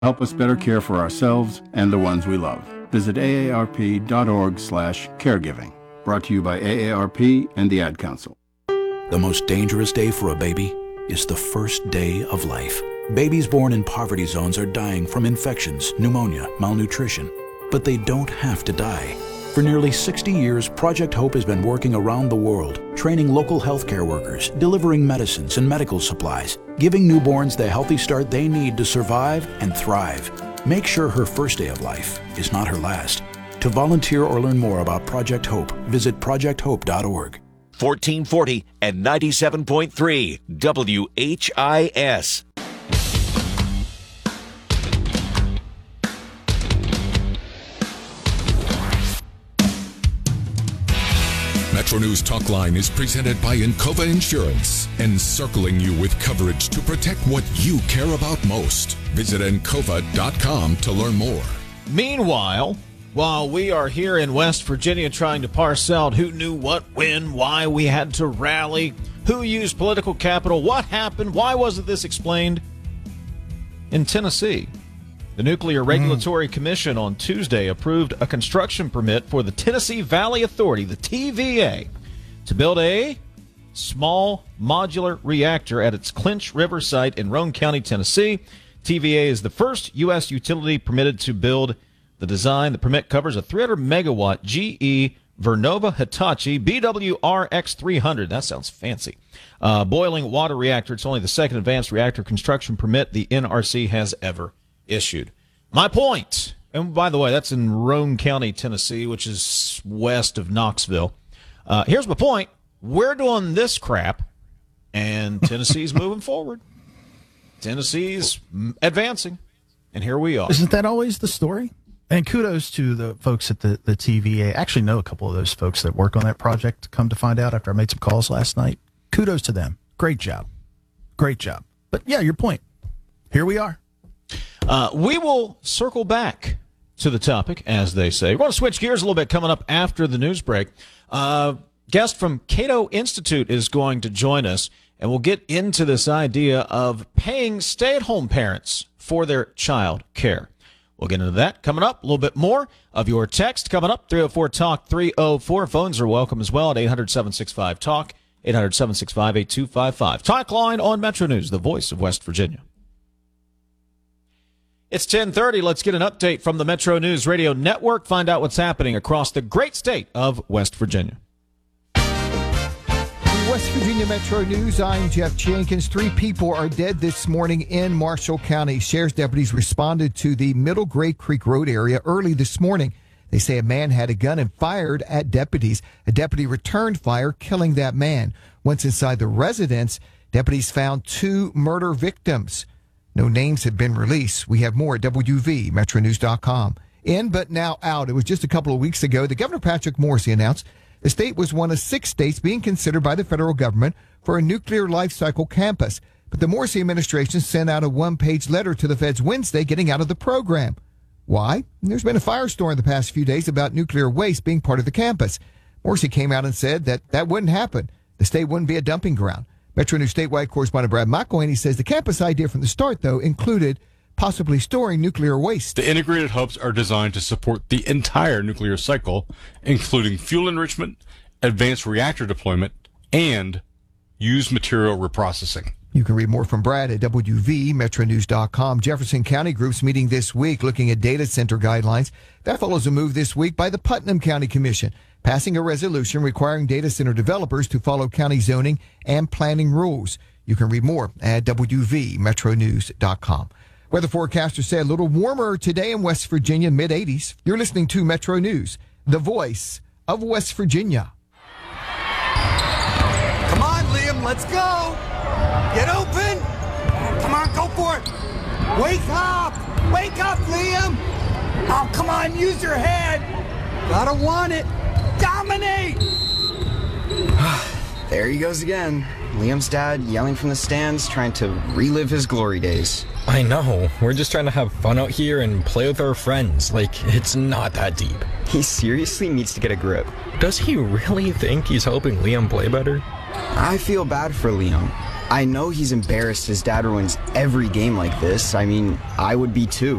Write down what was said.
Help us better care for ourselves and the ones we love. Visit aarp.org/caregiving. Brought to you by AARP and the Ad Council. The most dangerous day for a baby is the first day of life. Babies born in poverty zones are dying from infections, pneumonia, malnutrition. But they don't have to die. For nearly 60 years, Project Hope has been working around the world, training local healthcare workers, delivering medicines and medical supplies, giving newborns the healthy start they need to survive and thrive. Make sure her first day of life is not her last. To volunteer or learn more about Project Hope, visit projecthope.org. 1440 and 97.3 WHIS. Metro News Talk Line is presented by Encova Insurance, encircling you with coverage to protect what you care about most. Visit Encova.com to learn more. Meanwhile, while we are here in West Virginia trying to parse out who knew what, when, why we had to rally, who used political capital, what happened, why wasn't this explained? In Tennessee, the Nuclear Regulatory Commission on Tuesday approved a construction permit for the Tennessee Valley Authority, the TVA, to build a small modular reactor at its Clinch River site in Roane County, Tennessee. TVA is the first U.S. utility permitted to build the design. The permit covers a 300-megawatt GE Vernova Hitachi BWRX-300. That sounds fancy. Boiling water reactor. It's only the second advanced reactor construction permit the NRC has ever issued. My point, and by the way, that's in Roane County, Tennessee, which is west of Knoxville. Here's my point. We're doing this crap, and Tennessee's moving forward. Tennessee's advancing, and here we are. Isn't that always the story? And kudos to the folks at the TVA. I actually know a couple of those folks that work on that project, come to find out after I made some calls last night. Kudos to them. Great job. Great job. But yeah, your point. Here we are. We will circle back to the topic, as they say. We're going to switch gears a little bit coming up after the news break. Guest from Cato Institute is going to join us, and we'll get into this idea of paying stay-at-home parents for their child care. We'll get into that coming up. A little bit more of your text coming up. 304-TALK 304. Phones are welcome as well at 800-765-TALK, 800-765-8255. Talk line on Metro News, the voice of West Virginia. It's 10:30. Let's get an update from the Metro News Radio Network. Find out what's happening across the great state of West Virginia. West Virginia Metro News, I'm Jeff Jenkins. 3 people are dead this morning in Marshall County. Sheriff's deputies responded to the Middle Gray Creek Road area early this morning. They say a man had a gun and fired at deputies. A deputy returned fire, killing that man. Once inside the residence, deputies found 2 murder victims. No names have been released. We have more at WVMetroNews.com. In but now out. It was just a couple of weeks ago that Governor Patrick Morrisey announced the state was one of 6 states being considered by the federal government for a nuclear life cycle campus. But the Morrisey administration sent out a 1-page letter to the feds Wednesday getting out of the program. Why? There's been a firestorm the past few days about nuclear waste being part of the campus. Morrisey came out and said that wouldn't happen. The state wouldn't be a dumping ground. Metro News statewide correspondent Brad McElhaney says the campus idea from the start, though, included possibly storing nuclear waste. The integrated hubs are designed to support the entire nuclear cycle, including fuel enrichment, advanced reactor deployment, and used material reprocessing. You can read more from Brad at WVMetroNews.com. Jefferson County groups meeting this week looking at data center guidelines. That follows a move this week by the Putnam County Commission, passing a resolution requiring data center developers to follow county zoning and planning rules. You can read more at WVMetroNews.com. Weather forecasters say a little warmer today in West Virginia, mid-80s. You're listening to Metro News, the voice of West Virginia. Come on, Liam, let's go. Get open. Come on, go for it. Wake up. Wake up, Liam. Oh, come on, use your head. Gotta want it. Dominate. There he goes again. Liam's dad yelling from the stands, trying to relive his glory days. I know. We're just trying to have fun out here and play with our friends. Like, it's not that deep. He seriously needs to get a grip. Does he really think he's helping Liam play better? I feel bad for Liam. I know he's embarrassed his dad ruins every game like this. I mean, I would be too.